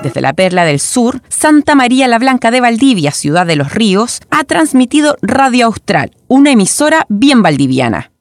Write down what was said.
Desde la Perla del Sur, Santa María la Blanca de Valdivia, Ciudad de los Ríos, ha transmitido Radio Austral, una emisora bien valdiviana.